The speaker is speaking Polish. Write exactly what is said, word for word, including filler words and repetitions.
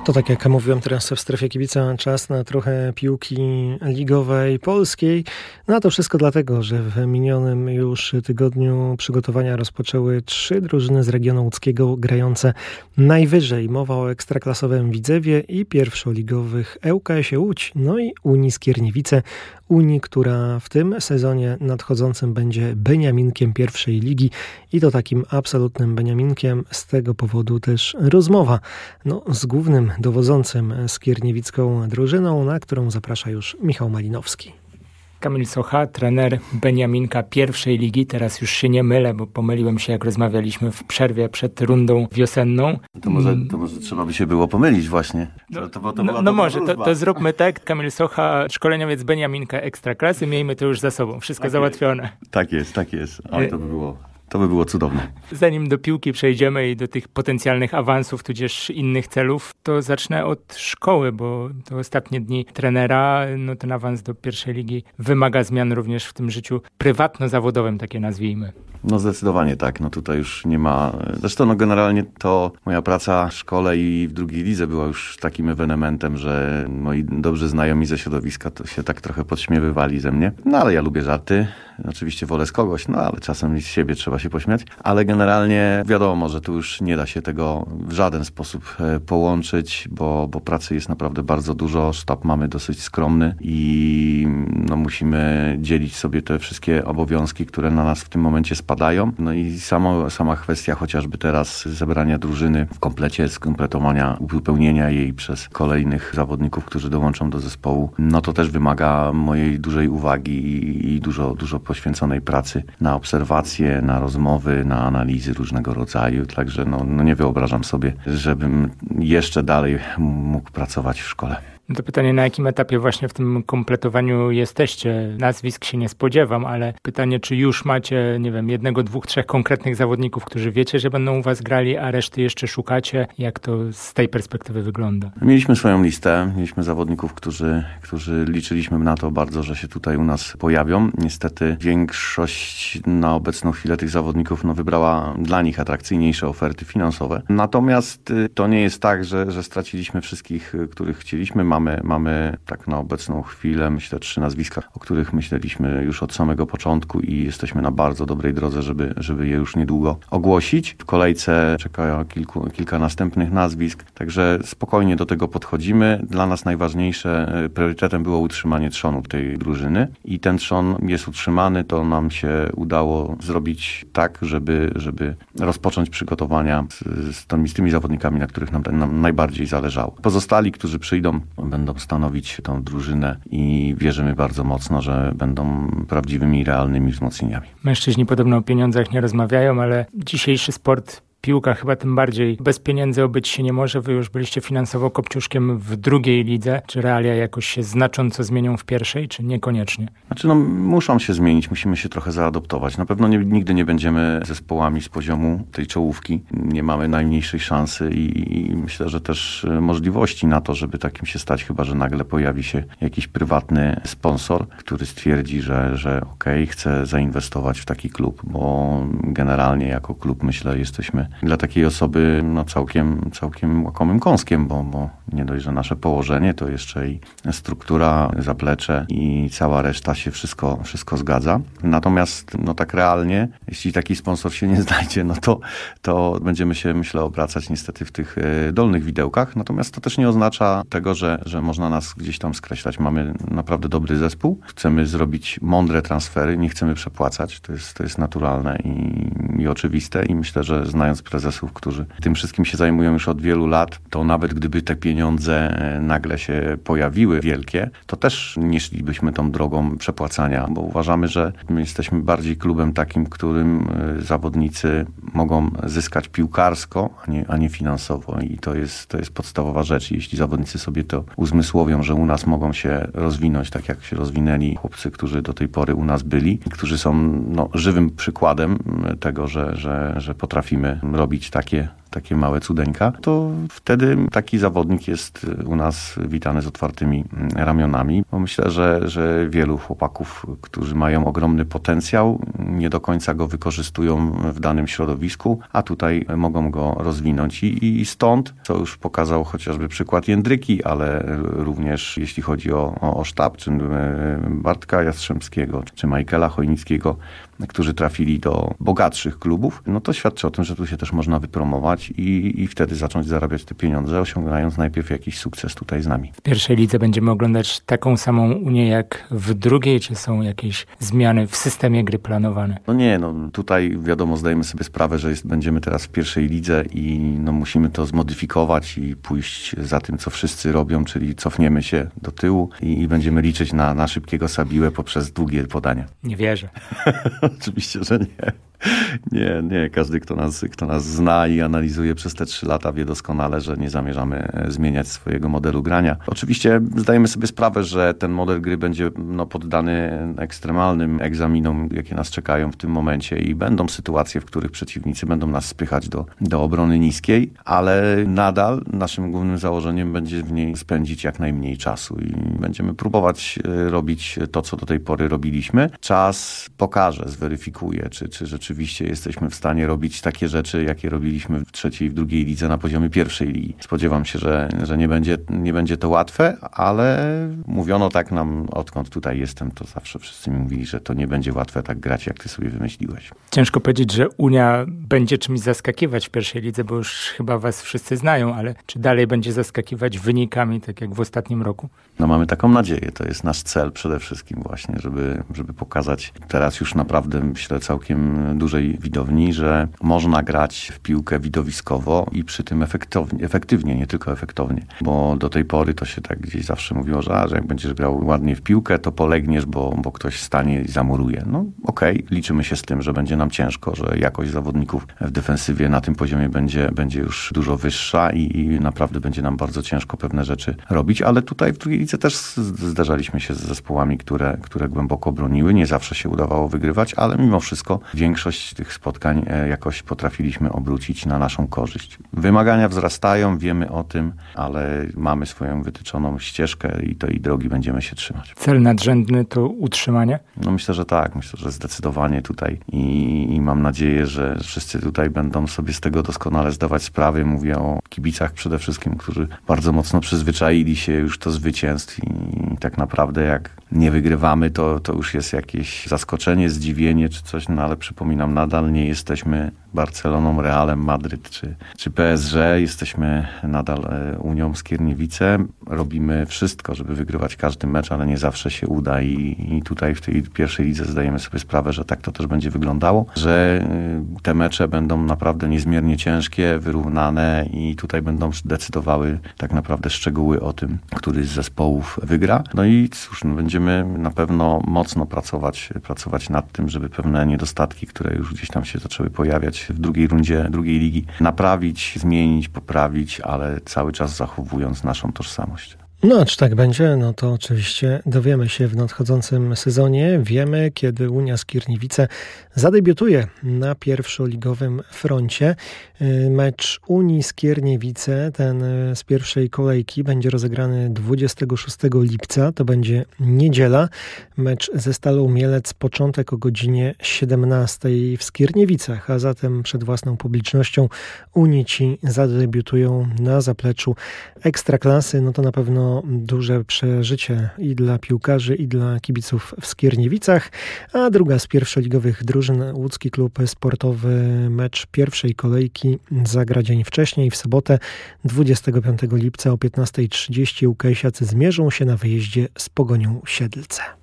To tak jak mówiłem teraz w strefie kibica, czas na trochę piłki ligowej polskiej. No a to wszystko dlatego, że w minionym już tygodniu przygotowania rozpoczęły trzy drużyny z regionu łódzkiego grające najwyżej. Mowa o ekstraklasowym Widzewie i pierwszoligowych L K S-ie Łódź, no i Unii Skierniewice. Unii, która w tym sezonie nadchodzącym będzie beniaminkiem pierwszej ligi i to takim absolutnym beniaminkiem. Z tego powodu też rozmowa no, z głównym dowodzącym skierniewicką drużyną, na którą zaprasza już Michał Malinowski. Kamil Socha, trener beniaminka pierwszej ligi. Teraz już się nie mylę, bo pomyliłem się, jak rozmawialiśmy w przerwie przed rundą wiosenną. To może, to może trzeba by się było pomylić właśnie. No, to, to, to no, no może, to, to zróbmy tak. Kamil Socha, szkoleniowiec beniaminka ekstraklasy. Miejmy to już za sobą. Wszystko tak załatwione. Jest. Tak jest, tak jest. Oj, to by było... To by było cudowne. Zanim do piłki przejdziemy i do tych potencjalnych awansów, tudzież innych celów, to zacznę od szkoły, bo to ostatnie dni trenera, no ten awans do pierwszej ligi wymaga zmian również w tym życiu prywatno-zawodowym, takie nazwijmy. No zdecydowanie tak. No tutaj już nie ma... Zresztą no generalnie to moja praca w szkole i w drugiej lidze była już takim ewenementem, że moi dobrzy znajomi ze środowiska to się tak trochę podśmiewywali ze mnie. No ale ja lubię żarty. Oczywiście wolę z kogoś, no ale czasem z siebie trzeba się pośmiać. Ale generalnie wiadomo, że tu już nie da się tego w żaden sposób połączyć, bo, bo pracy jest naprawdę bardzo dużo. Sztab mamy dosyć skromny i no musimy dzielić sobie te wszystkie obowiązki, które na nas w tym momencie spadają. No i samo, sama kwestia chociażby teraz zebrania drużyny w komplecie, skompletowania, uzupełnienia jej przez kolejnych zawodników, którzy dołączą do zespołu, no to też wymaga mojej dużej uwagi i, i dużo, dużo poświęconej pracy na obserwacje, na rozmowy, na analizy różnego rodzaju. Także no, no nie wyobrażam sobie, żebym jeszcze dalej mógł pracować w szkole. To pytanie, na jakim etapie właśnie w tym kompletowaniu jesteście? Nazwisk się nie spodziewam, ale pytanie, czy już macie, nie wiem, jednego, dwóch, trzech konkretnych zawodników, którzy wiecie, że będą u was grali, a reszty jeszcze szukacie? Jak to z tej perspektywy wygląda? Mieliśmy swoją listę, mieliśmy zawodników, którzy, którzy liczyliśmy na to bardzo, że się tutaj u nas pojawią. Niestety większość na obecną chwilę tych zawodników no, wybrała dla nich atrakcyjniejsze oferty finansowe. Natomiast to nie jest tak, że, że straciliśmy wszystkich, których chcieliśmy. Mamy Mamy, mamy tak na obecną chwilę, myślę, trzy nazwiska, o których myśleliśmy już od samego początku i jesteśmy na bardzo dobrej drodze, żeby, żeby je już niedługo ogłosić. W kolejce czeka kilku, kilka następnych nazwisk, także spokojnie do tego podchodzimy. Dla nas najważniejsze, priorytetem było utrzymanie trzonu tej drużyny i ten trzon jest utrzymany, to nam się udało zrobić tak, żeby, żeby rozpocząć przygotowania z, z, tymi, z tymi zawodnikami, na których nam, nam najbardziej zależało. Pozostali, którzy przyjdą, będą stanowić tą drużynę i wierzymy bardzo mocno, że będą prawdziwymi, realnymi wzmocnieniami. Mężczyźni podobno o pieniądzach nie rozmawiają, ale dzisiejszy sport, piłka chyba tym bardziej bez pieniędzy obyć się nie może. Wy już byliście finansowo kopciuszkiem w drugiej lidze. Czy realia jakoś się znacząco zmienią w pierwszej, czy niekoniecznie? Znaczy no muszą się zmienić, musimy się trochę zaadoptować. Na pewno nie, nigdy nie będziemy zespołami z poziomu tej czołówki. Nie mamy najmniejszej szansy i, i myślę, że też możliwości na to, żeby takim się stać, chyba że nagle pojawi się jakiś prywatny sponsor, który stwierdzi, że, że okej, okay, chce zainwestować w taki klub, bo generalnie jako klub myślę jesteśmy dla takiej osoby no, całkiem, całkiem łakomym kąskiem, bo, bo nie dość, że nasze położenie, to jeszcze i struktura, zaplecze i cała reszta się wszystko, wszystko zgadza. Natomiast no tak realnie, jeśli taki sponsor się nie znajdzie, no to, to będziemy się, myślę, obracać niestety w tych dolnych widełkach. Natomiast to też nie oznacza tego, że, że można nas gdzieś tam skreślać. Mamy naprawdę dobry zespół. Chcemy zrobić mądre transfery, nie chcemy przepłacać. To jest, to jest naturalne i, i oczywiste i myślę, że znając prezesów, którzy tym wszystkim się zajmują już od wielu lat, to nawet gdyby te pieniądze nagle się pojawiły wielkie, to też nie szlibyśmy tą drogą przepłacania, bo uważamy, że my jesteśmy bardziej klubem takim, którym zawodnicy mogą zyskać piłkarsko, a nie, a nie finansowo i to jest, to jest podstawowa rzecz. Jeśli zawodnicy sobie to uzmysłowią, że u nas mogą się rozwinąć tak, jak się rozwinęli chłopcy, którzy do tej pory u nas byli, którzy są no, żywym przykładem tego, że, że, że potrafimy robić takie takie małe cudeńka, to wtedy taki zawodnik jest u nas witany z otwartymi ramionami. Bo myślę, że, że wielu chłopaków, którzy mają ogromny potencjał, nie do końca go wykorzystują w danym środowisku, a tutaj mogą go rozwinąć. I, i stąd, co już pokazał chociażby przykład Jędryki, ale również jeśli chodzi o, o, o sztab, czy Bartka Jastrzębskiego, czy Michaela Chojnickiego, którzy trafili do bogatszych klubów, no to świadczy o tym, że tu się też można wypromować i, i wtedy zacząć zarabiać te pieniądze, osiągając najpierw jakiś sukces tutaj z nami. W pierwszej lidze będziemy oglądać taką samą Unię jak w drugiej, czy są jakieś zmiany w systemie gry planowane? No nie, no tutaj wiadomo, zdajemy sobie sprawę, że jest, będziemy teraz w pierwszej lidze i no musimy to zmodyfikować i pójść za tym, co wszyscy robią, czyli cofniemy się do tyłu i, i będziemy liczyć na, na szybkiego Sabiłę poprzez długie podania. Nie wierzę. Oczywiście, że nie. Nie, nie. Każdy, kto nas, kto nas zna i analizuje przez te trzy lata, wie doskonale, że nie zamierzamy zmieniać swojego modelu grania. Oczywiście zdajemy sobie sprawę, że ten model gry będzie no, poddany ekstremalnym egzaminom, jakie nas czekają w tym momencie i będą sytuacje, w których przeciwnicy będą nas spychać do, do obrony niskiej, ale nadal naszym głównym założeniem będzie w niej spędzić jak najmniej czasu i będziemy próbować robić to, co do tej pory robiliśmy. Czas pokaże, zweryfikuje, czy, czy rzeczywiście Oczywiście jesteśmy w stanie robić takie rzeczy, jakie robiliśmy w trzeciej i w drugiej lidze na poziomie pierwszej ligi. Spodziewam się, że, że nie będzie, nie będzie to łatwe, ale mówiono tak nam, odkąd tutaj jestem, to zawsze wszyscy mi mówili, że to nie będzie łatwe tak grać, jak ty sobie wymyśliłeś. Ciężko powiedzieć, że Unia będzie czymś zaskakiwać w pierwszej lidze, bo już chyba was wszyscy znają, ale czy dalej będzie zaskakiwać wynikami, tak jak w ostatnim roku? No mamy taką nadzieję. To jest nasz cel przede wszystkim właśnie, żeby, żeby pokazać teraz już naprawdę, myślę, całkiem dużej widowni, że można grać w piłkę widowiskowo i przy tym efektownie, efektywnie, nie tylko efektownie. Bo do tej pory to się tak gdzieś zawsze mówiło, że, a, że jak będziesz grał ładnie w piłkę, to polegniesz, bo, bo ktoś stanie i zamuruje. No okej, okay. Liczymy się z tym, że będzie nam ciężko, że jakość zawodników w defensywie na tym poziomie będzie, będzie już dużo wyższa i, i naprawdę będzie nam bardzo ciężko pewne rzeczy robić, ale tutaj w drugiej lidze też zdarzaliśmy się z zespołami, które, które głęboko broniły. Nie zawsze się udawało wygrywać, ale mimo wszystko większość tych spotkań jakoś potrafiliśmy obrócić na naszą korzyść. Wymagania wzrastają, wiemy o tym, ale mamy swoją wytyczoną ścieżkę i tej drogi będziemy się trzymać. Cel nadrzędny to utrzymanie? No myślę, że tak. Myślę, że zdecydowanie tutaj i, i mam nadzieję, że wszyscy tutaj będą sobie z tego doskonale zdawać sprawę. Mówię o kibicach przede wszystkim, którzy bardzo mocno przyzwyczaili się już do zwycięstw i tak naprawdę jak nie wygrywamy, to, to już jest jakieś zaskoczenie, zdziwienie czy coś, no ale przypominam, nadal nie jesteśmy Barceloną, Realem Madryt czy, czy P S G. Jesteśmy nadal Unią Skierniewice. Robimy wszystko, żeby wygrywać każdy mecz, ale nie zawsze się uda i, i tutaj w tej pierwszej lidze zdajemy sobie sprawę, że tak to też będzie wyglądało, że te mecze będą naprawdę niezmiernie ciężkie, wyrównane i tutaj będą decydowały tak naprawdę szczegóły o tym, który z zespołów wygra. No i cóż, no będziemy na pewno mocno pracować, pracować nad tym, żeby pewne niedostatki, które już gdzieś tam się zaczęły pojawiać w drugiej rundzie drugiej ligi, naprawić, zmienić, poprawić, ale cały czas zachowując naszą tożsamość. No, a czy tak będzie? No to oczywiście dowiemy się w nadchodzącym sezonie. Wiemy, kiedy Unia Skierniewice zadebiutuje na pierwszoligowym froncie. Mecz Unii Skierniewice, ten z pierwszej kolejki, będzie rozegrany dwudziestego szóstego lipca. To będzie niedziela. Mecz ze Stalą Mielec, początek o godzinie siedemnastej w Skierniewicach, a zatem przed własną publicznością Unici zadebiutują na zapleczu Ekstraklasy. No to na pewno duże przeżycie i dla piłkarzy, i dla kibiców w Skierniewicach, a druga z pierwszoligowych drużyn, Łódzki Klub Sportowy, mecz pierwszej kolejki zagra dzień wcześniej, w sobotę dwudziestego piątego lipca o piętnasta trzydzieści. Łukasiacy zmierzą się na wyjeździe z Pogonią Siedlce.